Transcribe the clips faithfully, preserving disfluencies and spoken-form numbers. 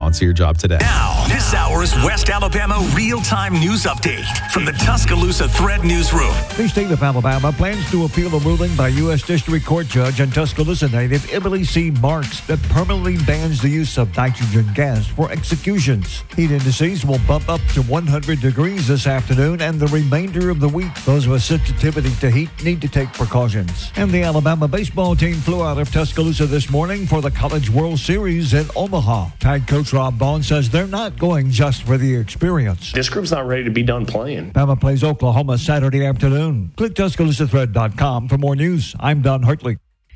balance of your job today. Now, this hour's West Alabama real-time news update from the Tuscaloosa Thread Newsroom. The state of Alabama plans to appeal a ruling by U S District Court Judge and Tuscaloosa native Emily C. Marks that permanently bans the use of nitrogen gas for executions. Heat indices will bump up to one hundred degrees this afternoon and the remainder of the week. Those with sensitivity to heat need to take precautions. And the Alabama baseball team flew out of Tuscaloosa this morning for the College World Series in Omaha. Tide coach Rob Vaughn says they're not going just for the experience. This group's not ready to be done playing. Bama plays Oklahoma Saturday afternoon. Click Tuscaloosa Thread dot com for more news. I'm Don Hartley.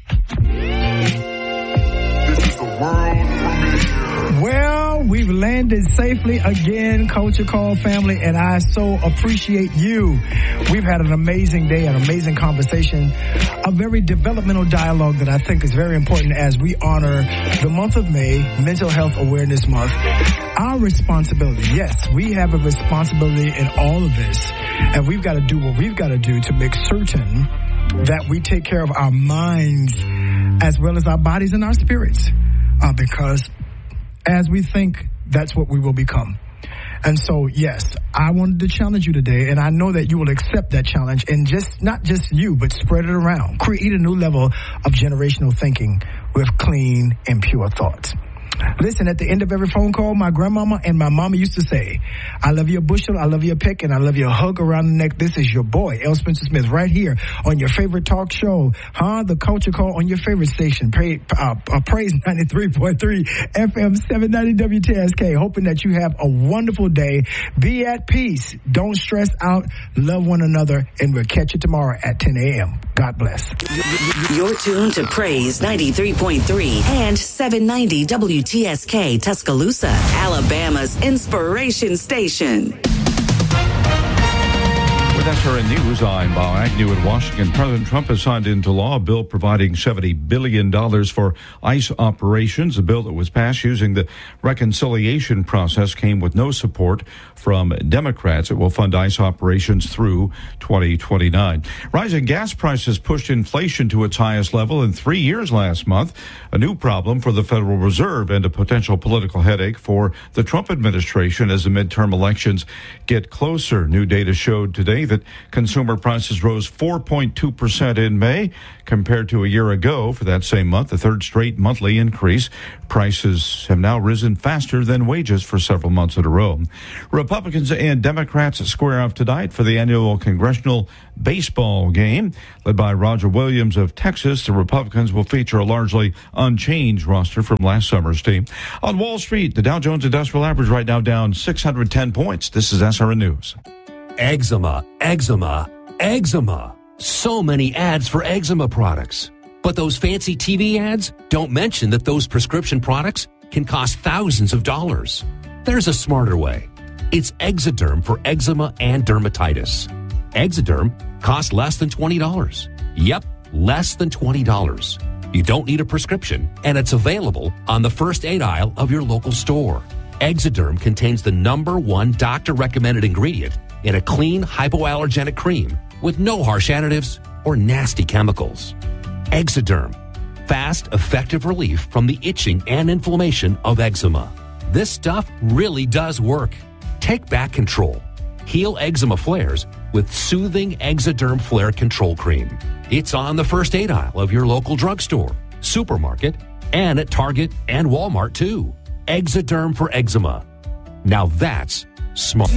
Well, we've landed safely again, Culture Call family, and I so appreciate you. We've had an amazing day, an amazing conversation, a very developmental dialogue that I think is very important as we honor the month of May, Mental Health Awareness Month. Our responsibility, yes, we have a responsibility in all of this, and we've got to do what we've got to do to make certain that we take care of our minds as well as our bodies and our spirits, uh, because as we think, that's what we will become. And so, yes, I wanted to challenge you today, and I know that you will accept that challenge, and just not just you, but spread it around. Create a new level of generational thinking with clean and pure thoughts. Listen, at the end of every phone call, my grandmama and my mama used to say, I love you a bushel, I love you a peck, and I love you a hug around the neck. This is your boy, L. Spencer Smith, right here on your favorite talk show, huh? The Culture Call on your favorite station, Pray, uh, uh, Praise ninety-three point three F M seven ninety W T S K. Hoping that you have a wonderful day. Be at peace. Don't stress out. Love one another, and we'll catch you tomorrow at ten a.m. God bless. You're tuned to Praise ninety-three point three and seven ninety W T S K Tuscaloosa, Alabama's inspiration station. With S R N News, I'm Bob Agnew in Washington. President Trump has signed into law a bill providing seventy billion dollars for ICE operations. A bill that was passed using the reconciliation process came with no support from Democrats. It will fund ICE operations through twenty twenty-nine. Rising gas prices pushed inflation to its highest level in three years last month, a new problem for the Federal Reserve and a potential political headache for the Trump administration as the midterm elections get closer. New data showed today that consumer prices rose four point two percent in May compared to a year ago. For that same month, the third straight monthly increase. Prices have now risen faster than wages for several months in a row. Republicans and Democrats square off tonight for the annual congressional baseball game. Led by Roger Williams of Texas, the Republicans will feature a largely unchanged roster from last summer's team. On Wall Street, the Dow Jones Industrial Average right now down six hundred ten points. This is S R N News. Eczema, eczema, eczema. So many ads for eczema products. But those fancy T V ads don't mention that those prescription products can cost thousands of dollars. There's a smarter way. It's Exoderm for eczema and dermatitis. Exoderm costs less than twenty dollars. Yep, less than twenty dollars. You don't need a prescription, and it's available on the first aid aisle of your local store. Exoderm contains the number one doctor-recommended ingredient in a clean, hypoallergenic cream with no harsh additives or nasty chemicals. Exoderm. Fast, effective relief from the itching and inflammation of eczema. This stuff really does work. Take back control. Heal eczema flares with soothing Exoderm Flare Control Cream. It's on the first aid aisle of your local drugstore, supermarket, and at Target and Walmart too. Exoderm for eczema. Now that's smart.